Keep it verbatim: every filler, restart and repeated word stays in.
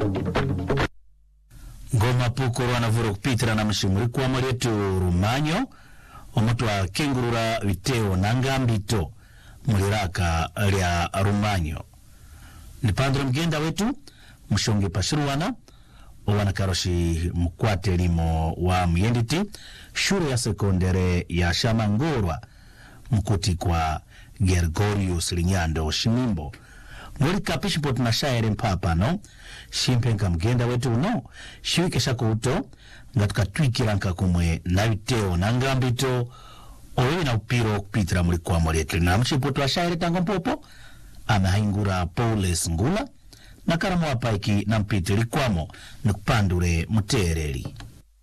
Ngoma pukuru anavura kupitira na mshimuri kwa mwetu Rumanyo omutu wa kengurura viteo na ngambito muliraka lya Rumanyo. Nipandre mgenda wetu mshonge pashiruwana owana karoshi mkwate limo wa myenditi shule ya sekondere ya Shamangorwa mkuti kwa Gergorius Linyando Shimimbo. Mwili kapishi potu na shaere mpapa no shimpenka mgenda wetu no shiwike shako uto ngatuka tuikiranka kumwe na viteo na ngambito owewe na upiro kupitira mwili kwa mwili etu na mshipotu wa shaere tango mpopo anahaingura Paules Ngula na karamu wapaiki na mpitiri kwamo nukupandure mutereri.